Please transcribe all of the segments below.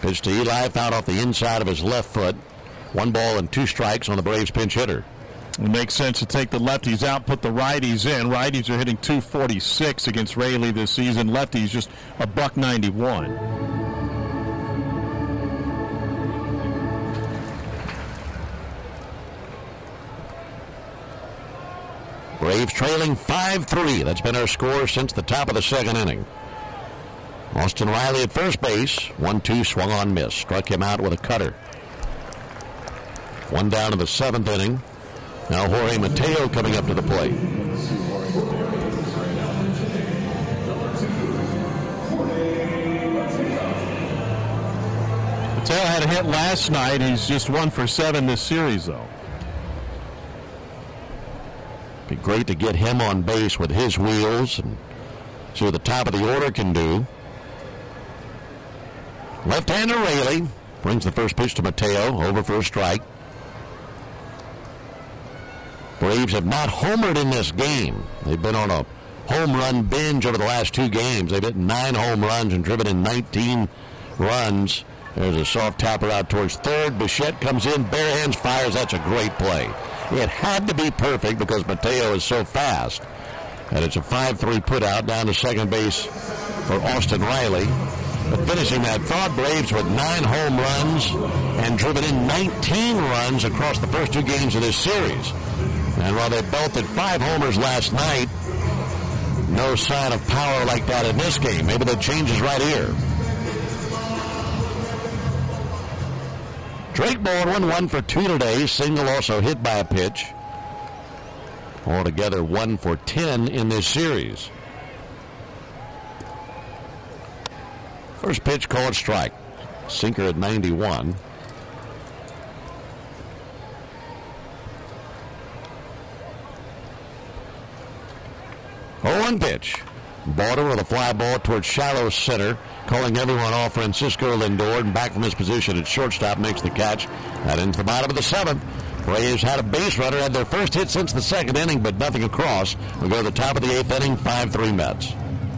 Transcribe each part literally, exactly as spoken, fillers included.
Pitch to Eli, fouled off the inside of his left foot. One ball and two strikes on the Braves pinch hitter. It makes sense to take the lefties out, put the righties in. Righties are hitting two forty-six against Raley this season. Lefties just a buck ninety-one. Braves trailing five three. That's been our score since the top of the second inning. Austin Riley at first base. one two swung on miss. Struck him out with a cutter. One down in the seventh inning. Now Jorge Mateo coming up to the plate. Mateo had a hit last night. He's just one for seven this series, though. Be great to get him on base with his wheels and see what the top of the order can do. Left-hander Raley brings the first pitch to Mateo, over for a strike. Braves have not homered in this game. They've been on a home run binge over the last two games. They've hit nine home runs and driven in nineteen runs. There's a soft tapper out towards third. Bichette comes in, bare hands, fires. That's a great play. It had to be perfect because Mateo is so fast. And it's a five three put out down to second base for Austin Riley. But finishing that thought, Braves with nine home runs and driven in nineteen runs across the first two games of this series. And while they belted five homers last night, no sign of power like that in this game. Maybe that changes right here. Drake Baldwin, one for two today. Single also hit by a pitch. Altogether, one for ten in this series. First pitch called strike. Sinker at ninety-one. oh one pitch. Baldwin with a fly ball towards shallow center, calling everyone off. Francisco Lindor, and back from his position at shortstop, makes the catch. That into the bottom of the seventh. Braves had a base runner, had their first hit since the second inning, but nothing across. We go to the top of the eighth inning, five three Mets.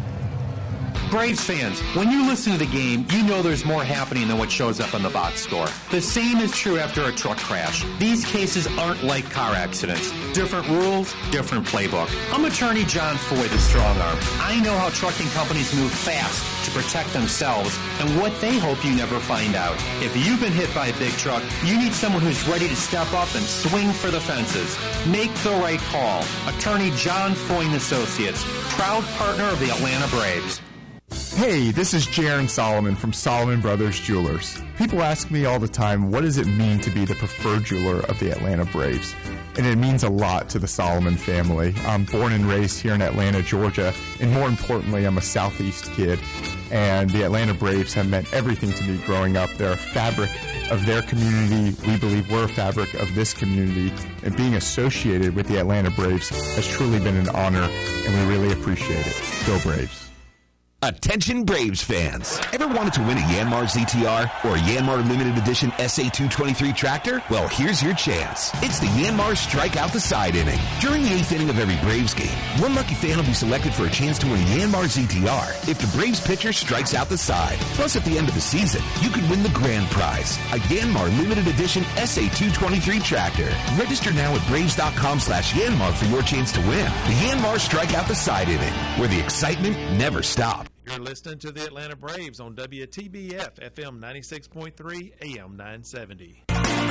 Braves fans, when you listen to the game, you know there's more happening than what shows up on the box score. The same is true after a truck crash. These cases aren't like car accidents. Different rules, different playbook. I'm attorney John Foy, the strong arm. I know how trucking companies move fast to protect themselves and what they hope you never find out. If you've been hit by a big truck, you need someone who's ready to step up and swing for the fences. Make the right call. Attorney John Foy and Associates, proud partner of the Atlanta Braves. Hey, this is Jaron Solomon from Solomon Brothers Jewelers. People ask me all the time, what does it mean to be the preferred jeweler of the Atlanta Braves? And it means a lot to the Solomon family. I'm born and raised here in Atlanta, Georgia, and more importantly, I'm a Southeast kid. And the Atlanta Braves have meant everything to me growing up. They're a fabric of their community. We believe we're a fabric of this community. And being associated with the Atlanta Braves has truly been an honor, and we really appreciate it. Go Braves. Attention Braves fans. Ever wanted to win a Yanmar Z T R or a Yanmar Limited Edition S A two twenty-three tractor? Well, here's your chance. It's the Yanmar Strike Out the Side inning. During the eighth inning of every Braves game, one lucky fan will be selected for a chance to win a Yanmar Z T R if the Braves pitcher strikes out the side. Plus, at the end of the season, you could win the grand prize, a Yanmar Limited Edition S A two twenty-three tractor. Register now at Braves.com slash Yanmar for your chance to win the Yanmar Strike Out the Side inning, where the excitement never stops. You're listening to the Atlanta Braves on W T B F F M ninety-six point three, A M nine seventy.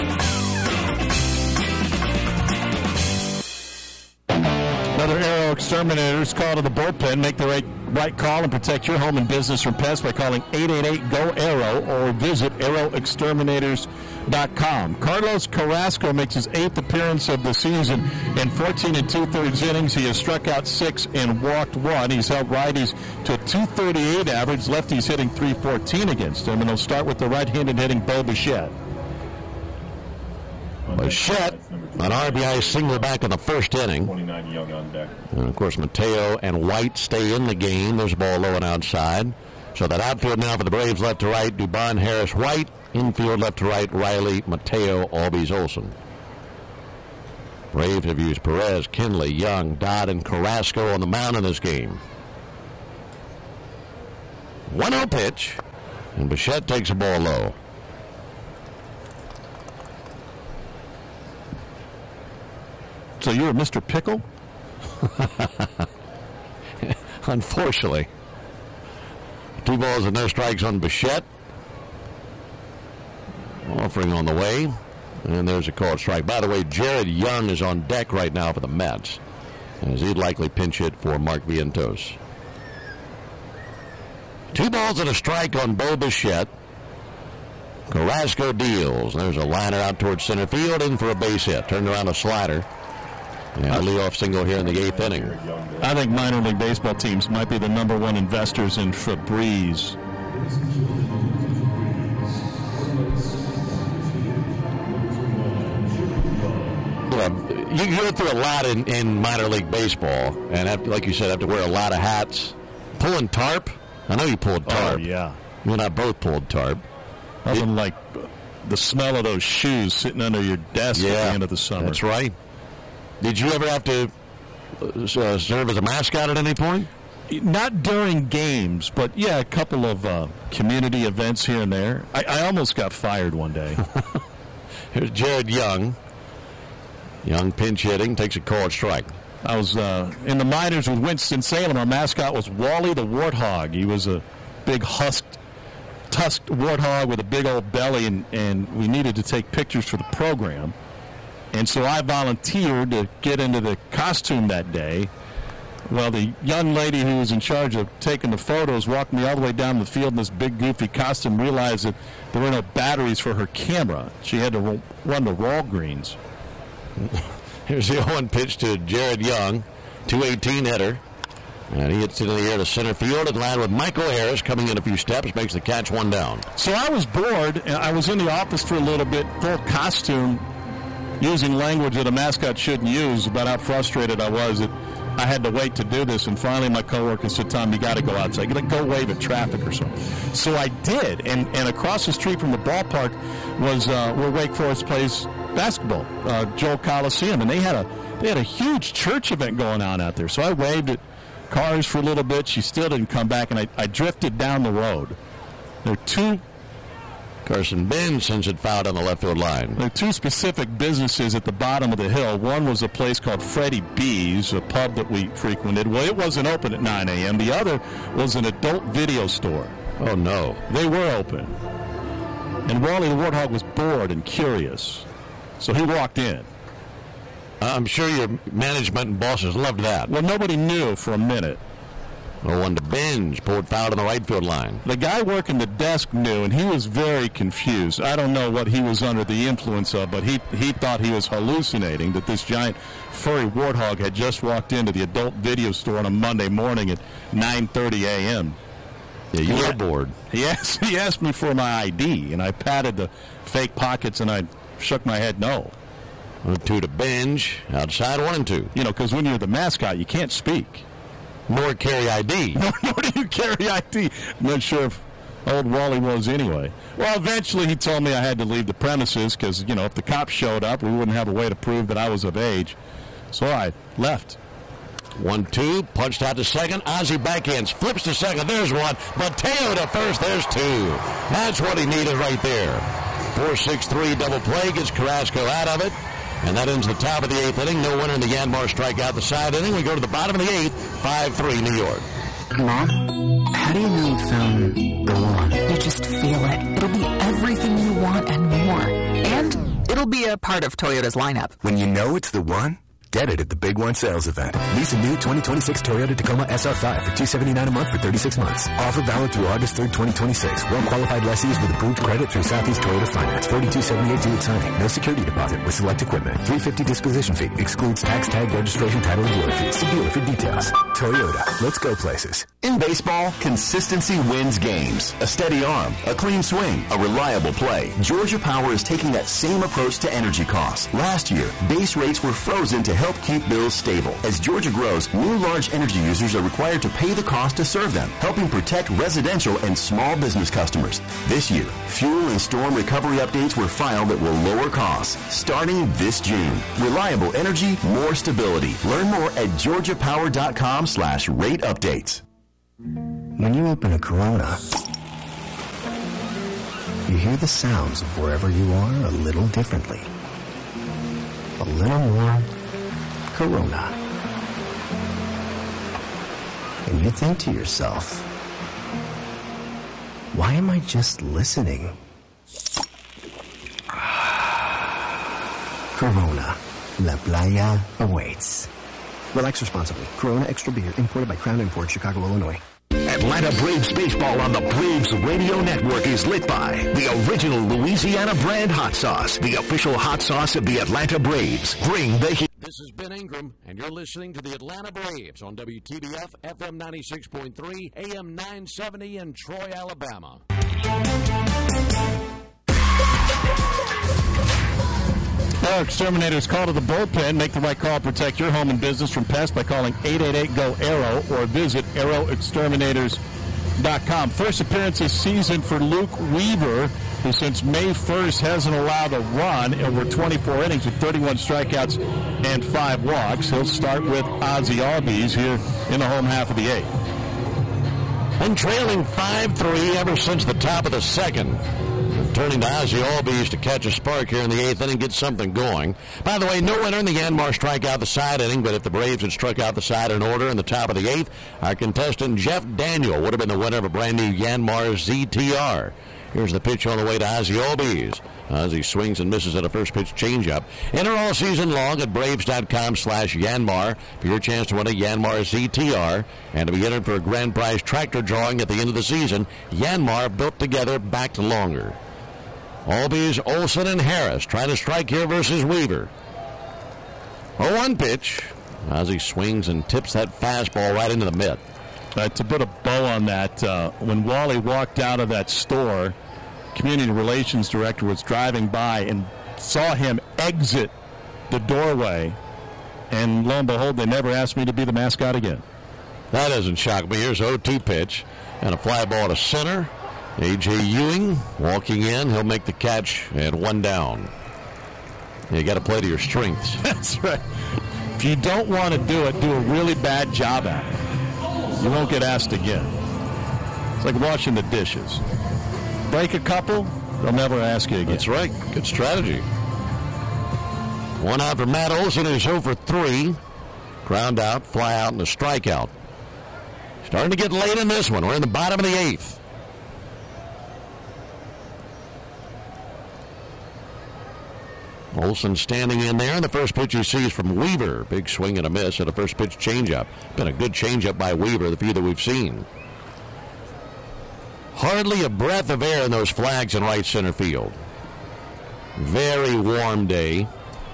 Another Aero Exterminators call to the bullpen. Make the right, right call and protect your home and business from pests by calling eight eight eight, G O, AERO or visit aero exterminators dot com. Carlos Carrasco makes his eighth appearance of the season. In fourteen and two-thirds innings, he has struck out six and walked one. He's held righties to a two thirty-eight average. Lefties hitting three fourteen against him. And he'll start with the right-handed hitting Bo Bichette. Bichette, an R B I single back in the first inning. And of course, Mateo and White stay in the game. There's a ball low and outside. So that outfield now for the Braves, left to right, Dubon, Harris, White. Infield left to right, Riley, Mateo, Albies, Olsen. Braves have used Perez, Kinley, Young, Dodd, and Carrasco on the mound in this game. one oh pitch. And Bichette takes a ball low. So you're Mister Pickle? Unfortunately. Two balls and no strikes on Bichette. Offering on the way. And there's a called strike. By the way, Jared Young is on deck right now for the Mets, as he'd likely pinch hit for Mark Vientos. Two balls and a strike on Bo Bichette. Carrasco deals. There's a liner out towards center field, in for a base hit. Turned around a slider. And a leadoff single here in the eighth inning. I think minor league baseball teams might be the number one investors in Febreze. You can go through a lot in, in minor league baseball, and have, like you said, have to wear a lot of hats. Pulling tarp. I know you pulled tarp. Oh, yeah. You and I both pulled tarp. Nothing it, like the smell of those shoes sitting under your desk yeah, at the end of the summer. That's right. Did you ever have to uh, serve as a mascot at any point? Not during games, but, yeah, a couple of uh, community events here and there. I, I almost got fired one day. Here's Jared Young. Young pinch hitting, takes a called strike. I was uh, in the minors with Winston-Salem. Our mascot was Wally the Warthog. He was a big husked, tusked warthog with a big old belly, and, and we needed to take pictures for the program. And so I volunteered to get into the costume that day. Well, the young lady who was in charge of taking the photos walked me all the way down the field in this big, goofy costume, realized that there were no batteries for her camera. She had to run to Walgreens. Here's the oh one pitch to Jared Young, two eighteen hitter. And he hits it in the air to center field and land with Michael Harris coming in a few steps, makes the catch, one down. So I was bored, and I was in the office for a little bit, full costume, using language that a mascot shouldn't use, about how frustrated I was that I had to wait to do this. And finally my coworker said, Tom, you got to go outside. You got to go wave at traffic or something. So I did, and, and across the street from the ballpark was uh, where Wake Forest plays basketball, uh, Joel Coliseum, and they had a they had a huge church event going on out there. So I waved at cars for a little bit. She still didn't come back, and I, I drifted down the road. There are two Carson Benz sends it fouled on the left field line. There are two specific businesses at the bottom of the hill. One was a place called Freddie B's, a pub that we frequented. Well, it wasn't open at nine a.m. The other was an adult video store. Oh, no. They were open. And Wally the Warthog was bored and curious. So he walked in. I'm sure your management and bosses loved that. Well, nobody knew for a minute. oh one to Binge, pulled foul on the right field line. The guy working the desk knew, and he was very confused. I don't know what he was under the influence of, but he, he thought he was hallucinating, that this giant furry warthog had just walked into the adult video store on a Monday morning at nine thirty a.m. Yeah, you he were had, bored. He asked, he asked me for my I D, and I patted the fake pockets, and I shook my head no. Two to Binge, outside one and two. You know, because when you're the mascot, you can't speak. Nor carry I D. Nor, nor do you carry I D. I'm not sure if old Wally was anyway. Well, eventually he told me I had to leave the premises because, you know, if the cops showed up, we wouldn't have a way to prove that I was of age. So I left. one two, punched out to second. Ozzie backhands, flips to second. There's one. Mateo to first. There's two. That's what he needed right there. four six three double play gets Carrasco out of it. And that ends the top of the eighth inning. No winner in the Yanmar strikeout the side inning. We go to the bottom of the eighth, five three New York. Mom, how do you know you found the one? You just feel it. It'll be everything you want and more. And it'll be a part of Toyota's lineup. When you know it's the one, get it at the Big One sales event. Lease a new twenty twenty-six Toyota Tacoma S R five for two hundred seventy-nine dollars a month for thirty-six months. Offer valid through August third, twenty twenty-six. Well-qualified lessees with approved credit through Southeast Toyota Finance. forty-two seventy-eight due at signing. No security deposit with select equipment. three hundred fifty dollars disposition fee. Excludes tax, tag, registration, title, and dealer fees. See dealer for details. Toyota. Let's go places. In baseball, consistency wins games. A steady arm, a clean swing, a reliable play. Georgia Power is taking that same approach to energy costs. Last year, base rates were frozen to help keep bills stable. As Georgia grows, new large energy users are required to pay the cost to serve them, helping protect residential and small business customers. This year, fuel and storm recovery updates were filed that will lower costs starting this June. Reliable energy, more stability. Learn more at georgiapower.com slash rate updates. When you open a Corona, you hear the sounds of wherever you are a little differently. A little more Corona. And you think to yourself, why am I just listening? Corona. La Playa awaits. Relax responsibly. Corona Extra Beer, imported by Crown Imports, Chicago, Illinois. Atlanta Braves baseball on the Braves Radio Network is lit by the original Louisiana brand hot sauce, the official hot sauce of the Atlanta Braves. Bring the heat. This is Ben Ingram, and you're listening to the Atlanta Braves on W T B F, F M ninety-six point three, A M nine seventy in Troy, Alabama. Our exterminators call to the bullpen. Make the right call. Protect your home and business from pests by calling eight eight eight, G O, ARROW or visit arrow exterminators dot com. First appearance this season for Luke Weaver, who since May first hasn't allowed a run over twenty-four innings with thirty-one strikeouts and five walks. He'll start with Ozzie Albies here in the home half of the eighth. Been trailing five three ever since the top of the second. Turning to Ozzie Albies to catch a spark here in the eighth inning, get something going. By the way, no winner in the Yanmar strikeout the side inning, but if the Braves had struck out the side in order in the top of the eighth, our contestant Jeff Daniel would have been the winner of a brand new Yanmar Z T R. Here's the pitch on the way to Ozzie Albies. Ozzie swings and misses at a first pitch changeup. Enter all season long at Braves.com slash Yanmar for your chance to win a Yanmar Z T R and to be entered for a grand prize tractor drawing at the end of the season. Yanmar, built together, backed longer. Albies, Olson, and Harris trying to strike here versus Weaver. oh one pitch. Ozzie swings and tips that fastball right into the mitt. Uh, to put a bow on that, uh, when Wally walked out of that store, community relations director was driving by and saw him exit the doorway, and lo and behold, they never asked me to be the mascot again. That doesn't shock me. Here's oh two pitch and a fly ball to center. A J. Ewing walking in. He'll make the catch at one down. You got to play to your strengths. That's right. If you don't want to do it, do a really bad job at it. You won't get asked again. It's like washing the dishes. Break a couple, they'll never ask you again. That's right. Good strategy. One out for Matt Olson, who's oh for three. Ground out, fly out, and a strikeout. Starting to get late in this one. We're in the bottom of the eighth. Olson standing in there, and the first pitch he sees from Weaver. Big swing and a miss at a first pitch changeup. Been a good changeup by Weaver, the few that we've seen. Hardly a breath of air in those flags in right center field. Very warm day.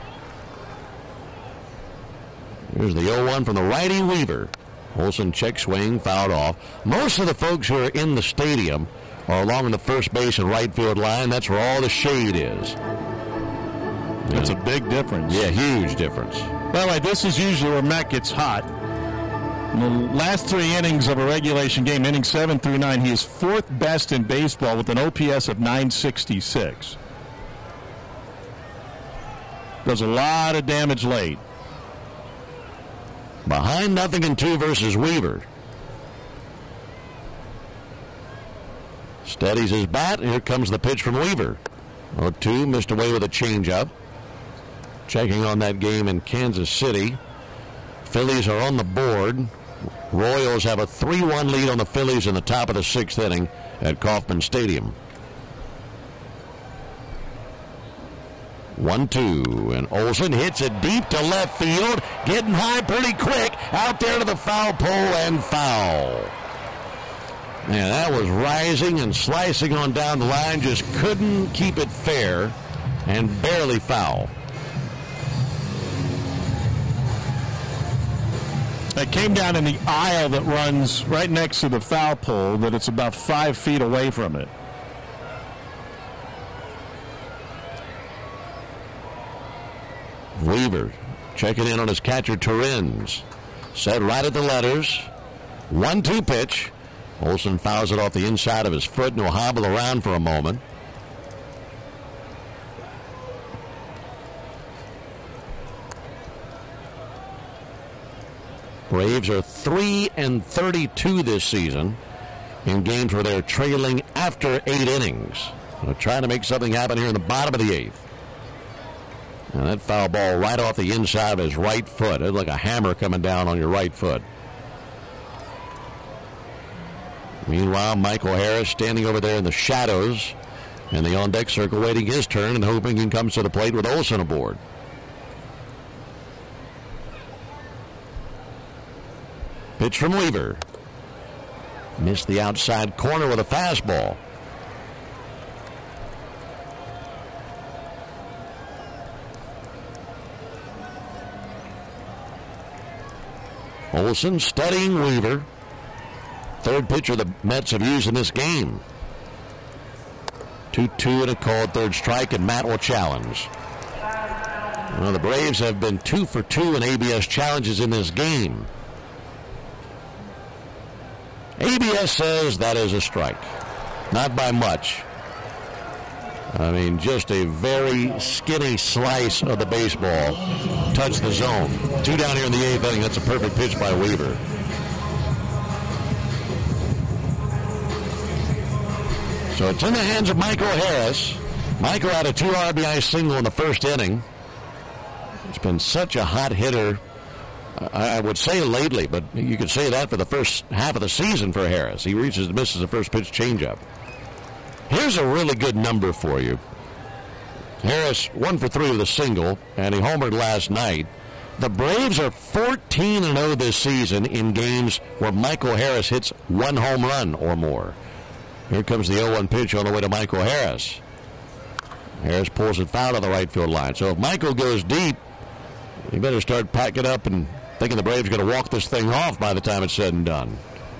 Here's the oh one from the righty Weaver. Olson check swing, fouled off. Most of the folks who are in the stadium are along the first base and right field line. That's where all the shade is. That's a big difference. Yeah, huge difference. By the way, this is usually where Matt gets hot. In the last three innings of a regulation game, innings seven through nine, he is fourth best in baseball with an O P S of nine sixty-six. Does a lot of damage late. Behind nothing in two versus Weaver. Steadies his bat. Here comes the pitch from Weaver. oh two, missed away with a changeup. Checking on that game in Kansas City. Phillies are on the board. Royals have a three one lead on the Phillies in the top of the sixth inning at Kauffman Stadium. one two, and Olson hits it deep to left field. Getting high pretty quick. Out there to the foul pole and foul. Man, that was rising and slicing on down the line. Just couldn't keep it fair and barely foul. It came down in the aisle that runs right next to the foul pole, that it's about five feet away from it. Weaver checking in on his catcher, Torrens. Set right at the letters. one two pitch. Olson fouls it off the inside of his foot and will hobble around for a moment. Braves are three and thirty-two this season in games where they're trailing after eight innings. They're trying to make something happen here in the bottom of the eighth. And that foul ball right off the inside of his right foot. It's like a hammer coming down on your right foot. Meanwhile, Michael Harris standing over there in the shadows in the on-deck circle waiting his turn and hoping he comes to the plate with Olson aboard. Pitch from Weaver. Missed the outside corner with a fastball. Olson studying Weaver. Third pitcher the Mets have used in this game. two two and a called third strike, and Matt will challenge. Well, the Braves have been two for two in A B S challenges in this game. A B S says that is a strike. Not by much. I mean, just a very skinny slice of the baseball touched the zone. Two down here in the eighth inning. That's a perfect pitch by Weaver. So it's in the hands of Michael Harris. Michael had a two R B I single in the first inning. It's been such a hot hitter, I would say lately, but you could say that for the first half of the season for Harris. He reaches and misses the first pitch changeup. Here's a really good number for you. Harris one for three with a single, and he homered last night. The Braves are fourteen and oh this season in games where Michael Harris hits one home run or more. Here comes the oh one pitch on the way to Michael Harris. Harris pulls it foul to the right field line. So if Michael goes deep, you better start packing up and thinking the Braves are going to walk this thing off by the time it's said and done.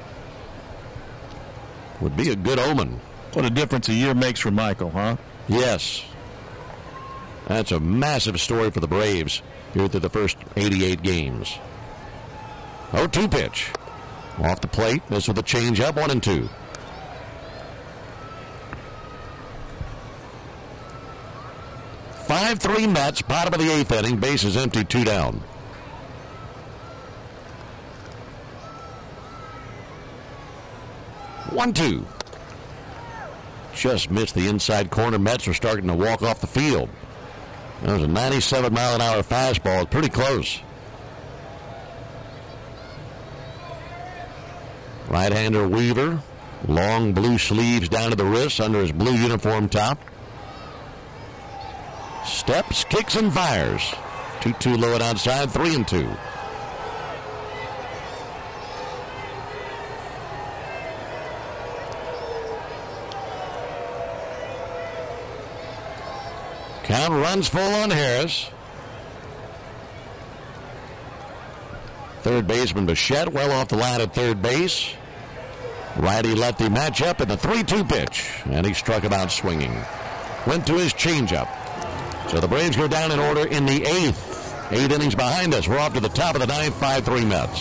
Would be a good omen. What a difference a year makes for Michael, huh? Yes. That's a massive story for the Braves here through the first eighty-eight games. oh two pitch. Off the plate. This with a changeup, one and two. five three Mets, bottom of the eighth inning. Bases empty, two down. one two. Just missed the inside corner. Mets are starting to walk off the field. That was a ninety-seven mile an hour fastball. Pretty close. Right-hander Weaver. Long blue sleeves down to the wrists under his blue uniform top. Steps, kicks, and fires. two two low and outside, three and two. Count runs full on Harris. Third baseman Bichette well off the line at third base. Righty-lefty matchup in the three two pitch. And he struck him out swinging. Went to his changeup. So the Braves go down in order in the eighth. Eight innings behind us. We're off to the top of the ninth, five three Mets.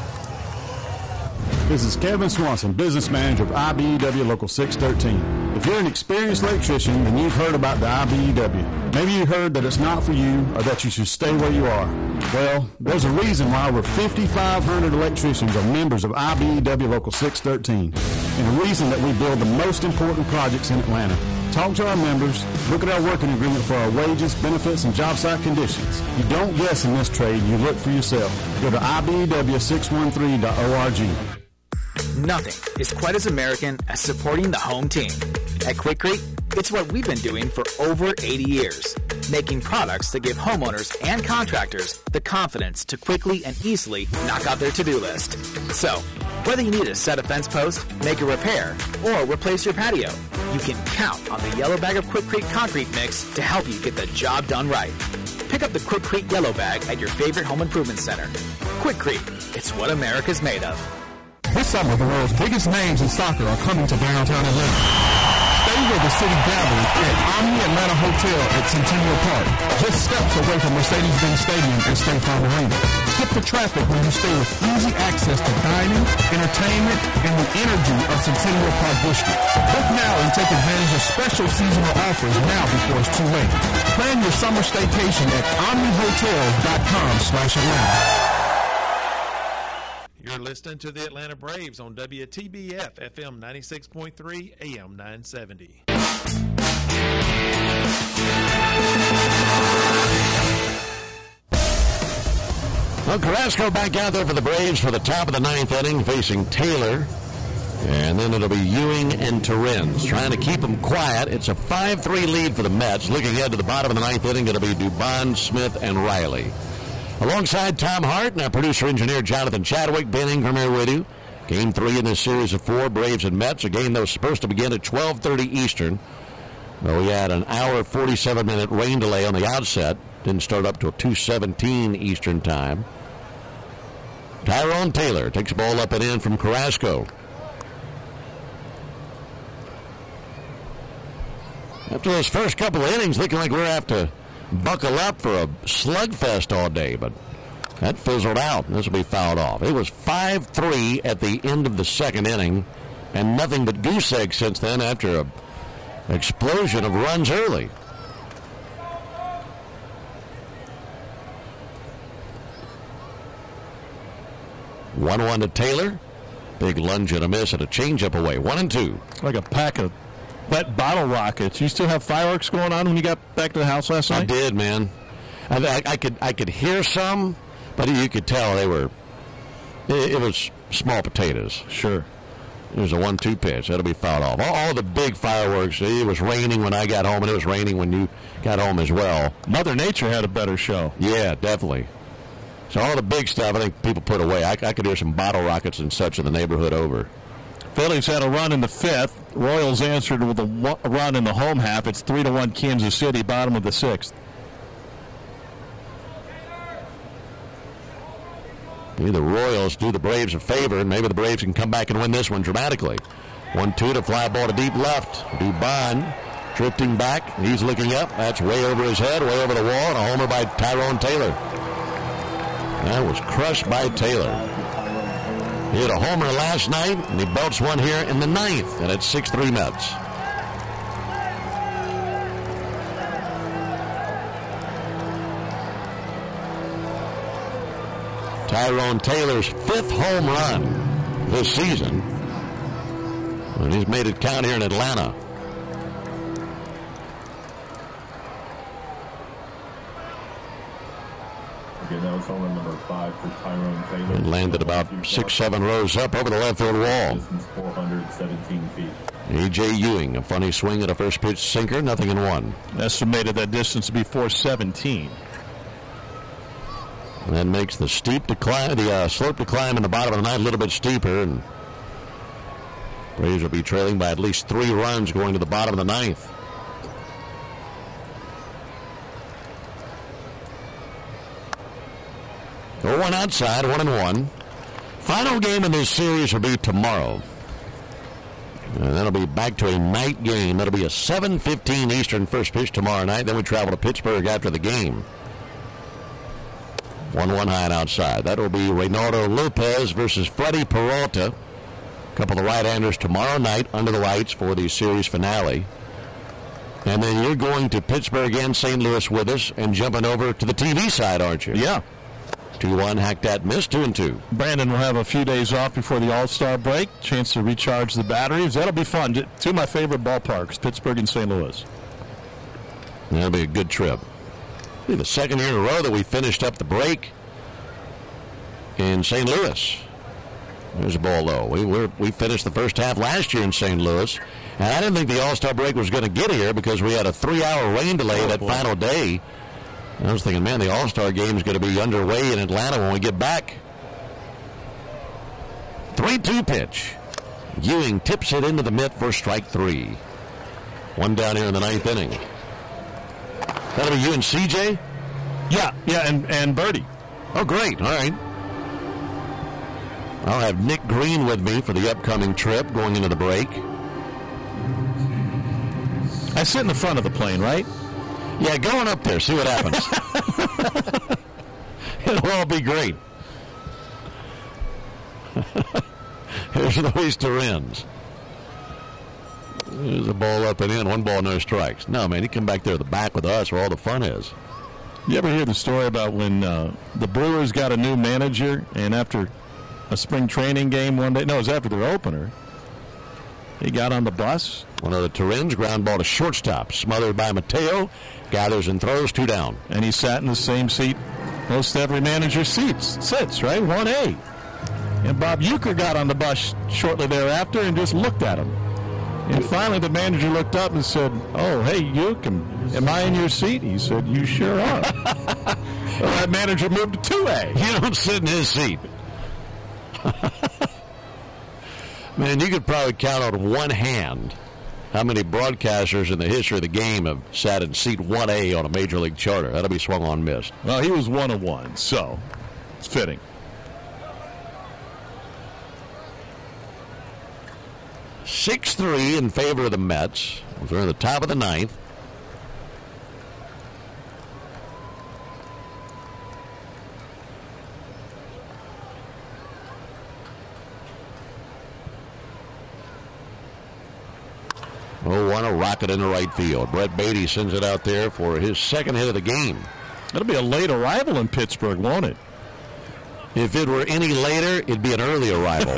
This is Kevin Swanson, business manager of I B E W Local six thirteen. If you're an experienced electrician, then you've heard about the I B E W. Maybe you heard that it's not for you or that you should stay where you are. Well, there's a reason why over fifty-five hundred electricians are members of I B E W Local six thirteen, and a reason that we build the most important projects in Atlanta. Talk to our members, look at our working agreement for our wages, benefits, and job site conditions. You don't guess in this trade, you look for yourself. Go to I B E W six one three dot org. Nothing is quite as American as supporting the home team. At Quikrete, it's what we've been doing for over eighty years, making products that give homeowners and contractors the confidence to quickly and easily knock out their to-do list. So, whether you need to set a fence post, make a repair, or replace your patio, you can count on the yellow bag of Quikrete concrete mix to help you get the job done right. Pick up the Quikrete yellow bag at your favorite home improvement center. Quikrete, it's what America's made of. This summer, the world's biggest names in soccer are coming to downtown Atlanta. Stay with the city gathering at Omni Atlanta Hotel at Centennial Park, just steps away from Mercedes-Benz Stadium and State Farm Arena. Skip the traffic when you stay with easy access to dining, entertainment, and the energy of Centennial Park District. Book now and take advantage of special seasonal offers now before it's too late. Plan your summer staycation at omnihotels dot com slash Atlanta. You're listening to the Atlanta Braves on W T B F F M ninety-six point three A M nine seventy. Well, Carrasco back out there for the Braves for the top of the ninth inning, facing Taylor. And then it'll be Ewing and Torrens trying to keep them quiet. It's a five three lead for the Mets. Looking ahead to the bottom of the ninth inning, it'll be Dubon, Smith, and Riley. Alongside Tom Hart and our producer-engineer Jonathan Chadwick, Ben Ingram here with you. Game three in this series of four, Braves and Mets. A game that was supposed to begin at twelve thirty Eastern. Well, we had an hour, forty-seven minute rain delay on the outset. Didn't start up till two seventeen Eastern time. Tyrone Taylor takes the ball up and in from Carrasco. After those first couple of innings, looking like we're going to have to buckle up for a slugfest all day, but that fizzled out. This will be fouled off. It was five three at the end of the second inning, and nothing but goose eggs since then after an explosion of runs early. one one to Taylor. Big lunge and a miss and a changeup away. One and two. Like a pack of wet bottle rockets. You still have fireworks going on when you got back to the house last night? I did, man. I, I, I could I could hear some, but you could tell they were. It, it was small potatoes. Sure. It was a one two pitch. That'll be fouled off. All, all the big fireworks. It was raining when I got home, and it was raining when you got home as well. Mother Nature had a better show. Yeah, definitely. So all the big stuff, I think people put away. I, I could hear some bottle rockets and such in the neighborhood over. Phillies had a run in the fifth. Royals answered with a, one, a run in the home half. It's three to one Kansas City, bottom of the sixth. Maybe the Royals do the Braves a favor, and maybe the Braves can come back and win this one dramatically. one two to fly ball to deep left. Dubon drifting back. He's looking up. That's way over his head, way over the wall, and a homer by Tyrone Taylor. That was crushed by Taylor. He hit a homer last night, and he belts one here in the ninth, and it's six three Mets. Tyrone Taylor's fifth home run this season, and he's made it count here in Atlanta. Again, that was home run number five for Tyrone Taylor. It landed about six, seven rows up over the left field wall. Distance four hundred seventeen feet. A J. Ewing, a funny swing at a first pitch sinker, nothing in one. Estimated that distance to be four seventeen. And that makes the steep decline, the uh, slope to climb in the bottom of the ninth a little bit steeper, and Braves will be trailing by at least three runs going to the bottom of the ninth. oh one outside, one and one. Final game in this series will be tomorrow. And that'll be back to a night game. That'll be a seven fifteen Eastern first pitch tomorrow night. Then we travel to Pittsburgh after the game. one one high and outside. That'll be Reynaldo Lopez versus Freddie Peralta. A couple of right-handers tomorrow night under the lights for the series finale. And then you're going to Pittsburgh and Saint Louis with us and jumping over to the T V side, aren't you? Yeah. two one, hack that miss, two and two. Brandon will have a few days off before the All-Star break. Chance to recharge the batteries. That'll be fun. Two of my favorite ballparks, Pittsburgh and Saint Louis. That'll be a good trip. It'll be the second year in a row that we finished up the break in Saint Louis. There's a ball low. We were, we finished the first half last year in Saint Louis, and I didn't think the All-Star break was going to get here because we had a three-hour rain delay oh, that boy. final day. I was thinking, man, the All-Star game is going to be underway in Atlanta when we get back. three two pitch. Ewing tips it into the mitt for strike three. One down here in the ninth inning. That'll be you and C J? Yeah, yeah, and, and Birdie. Oh, great. All right. I'll have Nick Green with me for the upcoming trip going into the break. I sit in the front of the plane, right? Yeah, going up there, see what happens. It'll all be great. Here's Luis Torrens. There's a ball up and in, one ball, no strikes. No, man, he come back there at the back with us where all the fun is. You ever hear the story about when uh, the Brewers got a new manager, and after a spring training game one day, no, it was after their opener, He got on the bus. One of the Turins, ground ball to shortstop, smothered by Mateo, gathers and throws, two down. And he sat in the same seat most every manager seats, sits, right? one A. And Bob Uecker got on the bus shortly thereafter and just looked at him. And finally the manager looked up and said, "Oh, hey, Ueck, am, am I in your seat?" He said, "You sure are." Well, that manager moved to two A. You don't sit in his seat. Man, you could probably count on one hand how many broadcasters in the history of the game have sat in seat one A on a Major League charter. That'll be swung on missed. Well, he was one of one, so it's fitting. six three in favor of the Mets. They're in the top of the ninth. Oh, one a rocket into right field. Brett Beatty sends it out there for his second hit of the game. That'll be a late arrival in Pittsburgh, won't it? If it were any later, it'd be an early arrival.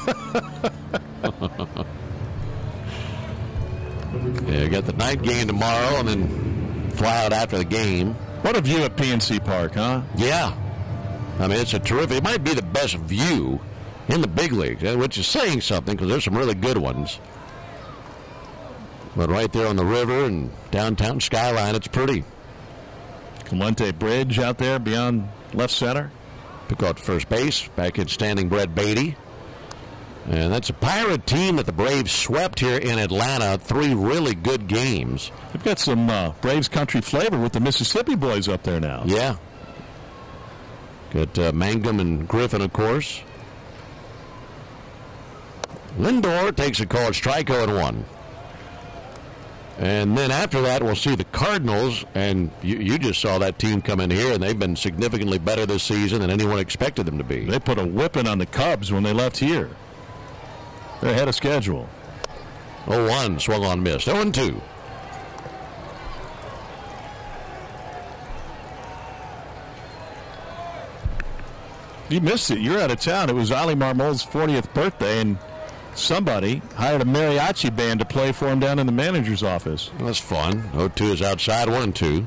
Yeah, got the night game tomorrow and then fly out after the game. What a view at P N C Park, huh? Yeah. I mean, it's a terrific, it might be the best view in the big leagues, which is saying something because there's some really good ones. But right there on the river and downtown skyline, it's pretty. Clemente Bridge out there beyond left center. Pick out first base, back in standing Brett Beatty. And that's a Pirate team that the Braves swept here in Atlanta. Three really good games. They've got some uh, Braves country flavor with the Mississippi boys up there now. Yeah. Got uh, Mangum and Griffin, of course. Lindor takes a call at strike oh and one. And then after that, we'll see the Cardinals, and you, you just saw that team come in here, and they've been significantly better this season than anyone expected them to be. They put a whipping on the Cubs when they left here. They're ahead of schedule. oh one, swung on, missed. oh and two. You missed it. You're out of town. It was Ali Marmol's fortieth birthday, and somebody hired a mariachi band to play for him down in the manager's office. Well, that's fun. oh two is outside, one and two.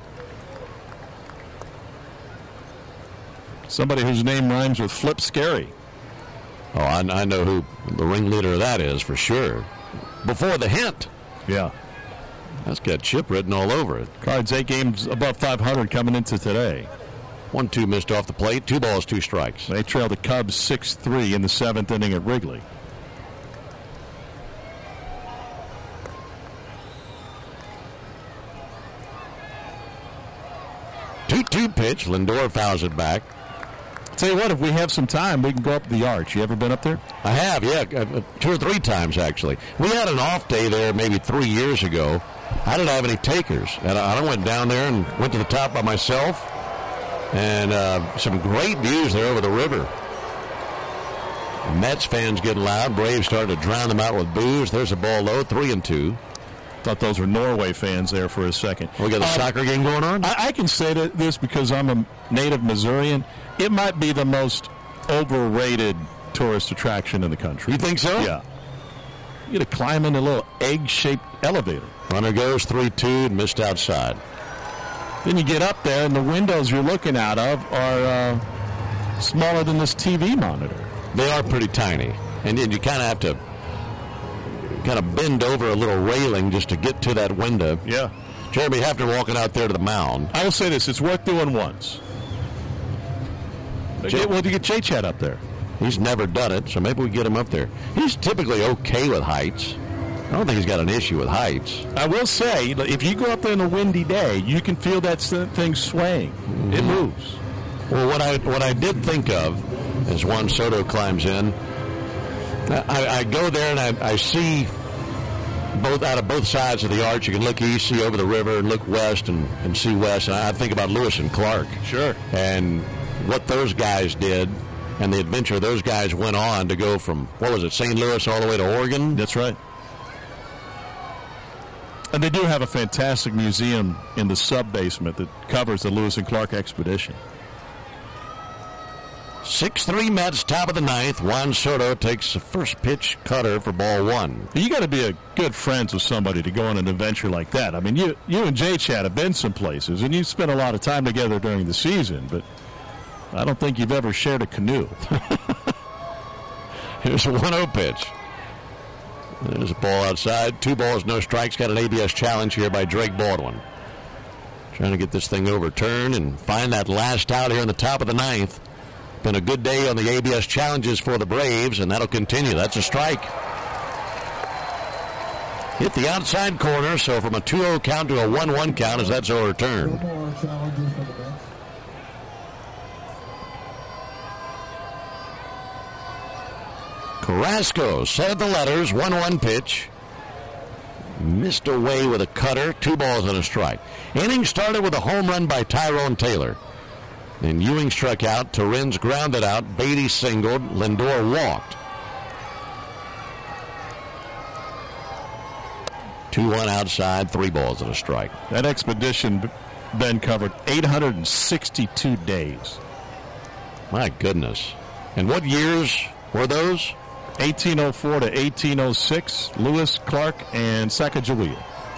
Somebody whose name rhymes with Flip Scary. Oh, I, I know who the ringleader of that is for sure. Before the hint. Yeah. That's got Chip written all over it. Cards eight games above five hundred coming into today. one two missed off the plate. Two balls, two strikes. They trailed the Cubs six three in the seventh inning at Wrigley. two two pitch. Lindor fouls it back. Tell you what, if we have some time, we can go up the arch. You ever been up there? I have, yeah, two or three times actually. We had an off day there maybe three years ago. I didn't have any takers, and I went down there and went to the top by myself, and uh, some great views there over the river. Mets fans getting loud. Braves started to drown them out with boos. There's a ball low, three and two. Thought those were Norway fans there for a second. We got a uh, soccer game going on? I, I can say that this because I'm a native Missourian. It might be the most overrated tourist attraction in the country. You think so? Yeah. You got to climb in a little egg-shaped elevator. Runner goes three two and missed outside. Then you get up there, and the windows you're looking out of are uh, smaller than this T V monitor. They are pretty tiny. And then you kind of have to kind of bend over a little railing just to get to that window. Yeah. Jeremy Hefner walking out there to the mound. I will say this, it's worth doing once. J- well, to get J-Chat up there. He's never done it, so maybe we get him up there. He's typically okay with heights. I don't think he's got an issue with heights. I will say, if you go up there on a windy day, you can feel that thing swaying. Mm-hmm. It moves. Well, what I what I did think of as Juan Soto climbs in, I, I go there and I, I see both out of both sides of the arch. You can look east, see over the river, and look west and, and see west. And I think about Lewis and Clark. Sure. And what those guys did and the adventure those guys went on to go from, what was it, Saint Louis all the way to Oregon? That's right. And they do have a fantastic museum in the sub-basement that covers the Lewis and Clark expedition. six three Mets, top of the ninth. Juan Soto takes the first pitch cutter for ball one. You got to be a good friends with somebody to go on an adventure like that. I mean, you you and Jay Chad have been some places, and you've spent a lot of time together during the season, but I don't think you've ever shared a canoe. Here's a one oh pitch. There's a ball outside. Two balls, no strikes. Got an A B S challenge here by Drake Baldwin. Trying to get this thing overturned and find that last out here in the top of the ninth. Been a good day on the A B S challenges for the Braves, and that'll continue. That's a strike. Hit the outside corner, so from a two oh count to a one one count as that's overturned. Carrasco set the letters, one one pitch. Missed away with a cutter, two balls and a strike. Inning started with a home run by Tyrone Taylor. Then Ewing struck out, Torrens grounded out, Beatty singled, Lindor walked. two one outside, three balls and a strike. That expedition then covered eight hundred sixty-two days. My goodness. And what years were those? eighteen oh four to eighteen oh six, Lewis, Clark, and Sacagawea.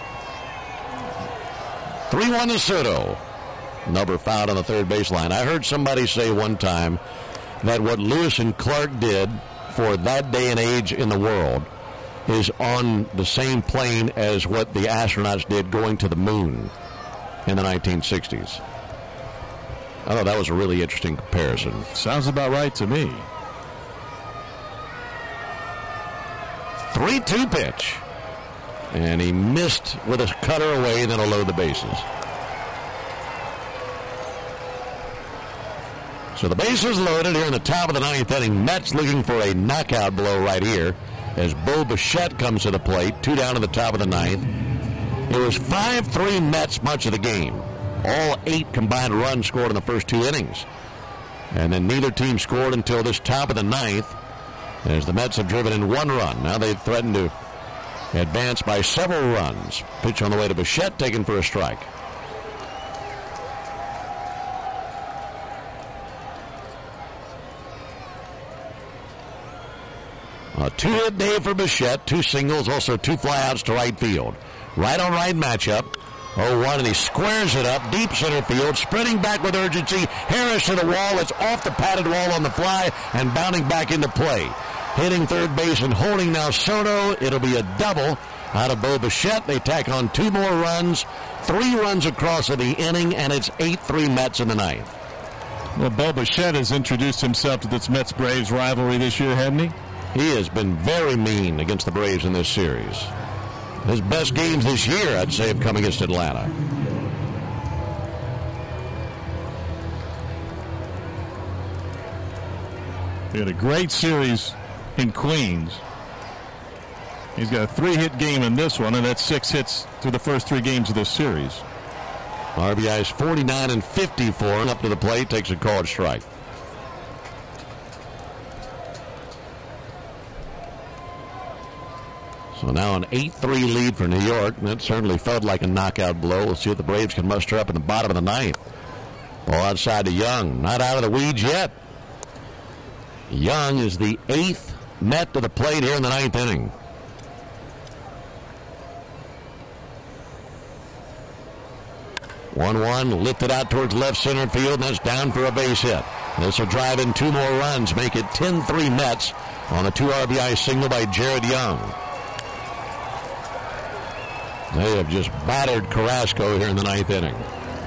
three one to Soto. Number fouled on the third baseline. I heard somebody say one time that what Lewis and Clark did for that day and age in the world is on the same plane as what the astronauts did going to the moon in the nineteen sixties. I thought that was a really interesting comparison. Sounds about right to me. three two pitch. And he missed with a cutter away, then a load the bases. So the bases loaded here in the top of the ninth inning. Mets looking for a knockout blow right here as Bo Bichette comes to the plate. Two down to the top of the ninth. It was five three Mets much of the game. All eight combined runs scored in the first two innings. And then neither team scored until this top of the ninth, as the Mets have driven in one run. Now they've threatened to advance by several runs. Pitch on the way to Bichette, taken for a strike. A two-hit day for Bichette, two singles, also two flyouts to right field. Right on right matchup. oh one, and he squares it up, deep center field, spreading back with urgency. Harris to the wall. It's off the padded wall on the fly and bounding back into play. Hitting third base and holding now Soto. It'll be a double out of Bo Bichette. They tack on two more runs, three runs across of the inning, and it's eight three Mets in the ninth. Well, Bo Bichette has introduced himself to this Mets-Braves rivalry this year, hasn't he? He has been very mean against the Braves in this series. His best games this year, I'd say, have come against Atlanta. He had a great series in Queens. He's got a three-hit game in this one, and that's six hits through the first three games of this series. R B I's forty-nine and fifty-four. Up to the plate, takes a called strike. So now an eight three lead for New York. That certainly felt like a knockout blow. We'll see what the Braves can muster up in the bottom of the ninth. Ball outside to Young. Not out of the weeds yet. Young is the eighth Met to the plate here in the ninth inning. one one, lifted out towards left center field, and that's down for a base hit. This will drive in two more runs, make it ten three Mets on a two R B I single by Jared Young. They have just battered Carrasco here in the ninth inning.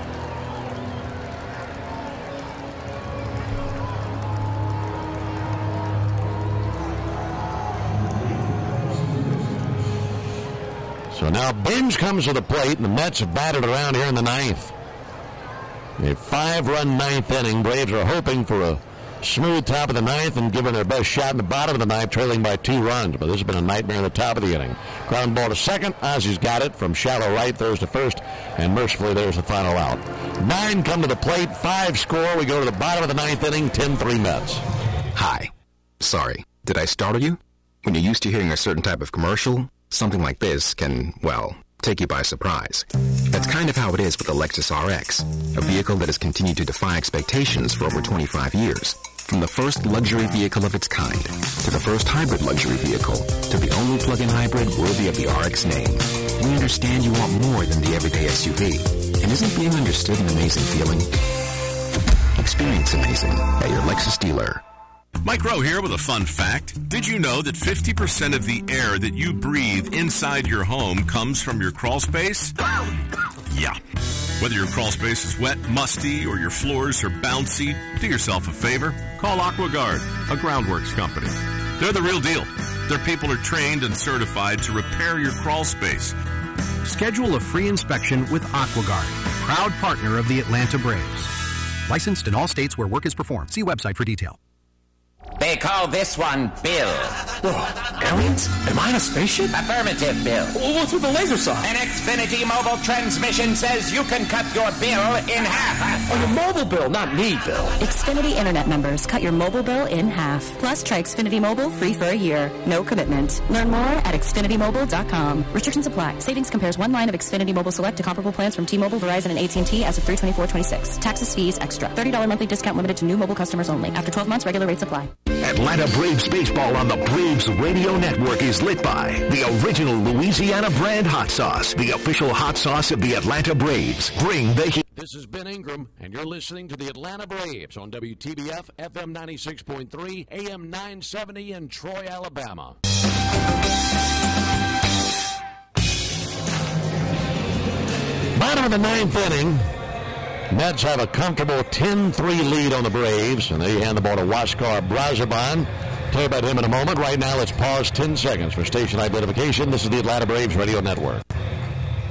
So now Binge comes to the plate, and the Mets have batted around here in the ninth. A five-run ninth inning. Braves are hoping for a smooth top of the ninth and giving their best shot in the bottom of the ninth, trailing by two runs. But this has been a nightmare in the top of the inning. Ground ball to second. Ozzy's got it from shallow right, throws to first, and mercifully there's the final out. Nine come to the plate, five score. We go to the bottom of the ninth inning, ten three Mets. Hi. Sorry. Did I startle you? When you're used to hearing a certain type of commercial, something like this can, well, take you by surprise. That's kind of how it is with the Lexus R X, a vehicle that has continued to defy expectations for over twenty-five years. From the first luxury vehicle of its kind, to the first hybrid luxury vehicle, to the only plug-in hybrid worthy of the R X name, we understand you want more than the everyday S U V. And isn't being understood an amazing feeling? Experience amazing at your Lexus dealer. Mike Rowe here with a fun fact. Did you know that fifty percent of the air that you breathe inside your home comes from your crawl space? Yeah. Whether your crawl space is wet, musty, or your floors are bouncy, do yourself a favor. Call AquaGuard, a groundworks company. They're the real deal. Their people are trained and certified to repair your crawl space. Schedule a free inspection with AquaGuard, proud partner of the Atlanta Braves. Licensed in all states where work is performed. See website for detail. They call this one Bill. Whoa, aliens? Am I in a spaceship? Affirmative, Bill. Well, what's with the laser saw? An Xfinity mobile transmission says you can cut your bill in half. Oh, your mobile bill, not me, Bill. Xfinity Internet members, cut your mobile bill in half. Plus, try Xfinity Mobile free for a year. No commitment. Learn more at Xfinity Mobile dot com. Restrictions apply. Savings compares one line of Xfinity Mobile Select to comparable plans from T-Mobile, Verizon, and A T and T as of three twenty-four twenty-six. Taxes, fees, extra. thirty dollars monthly discount limited to new mobile customers only. After twelve months, regular rates apply. Atlanta Braves baseball on the Braves Radio Network is lit by the original Louisiana brand hot sauce, the official hot sauce of the Atlanta Braves. Bring the heat. This is Ben Ingram, and you're listening to the Atlanta Braves on W T B F, F M ninety-six point three, A M nine seventy in Troy, Alabama. Bottom of the ninth inning. Mets have a comfortable ten three lead on the Braves, and they hand the ball to Huascar Brazoban. Tell you about him in a moment. Right now, let's pause ten seconds for station identification. This is the Atlanta Braves Radio Network.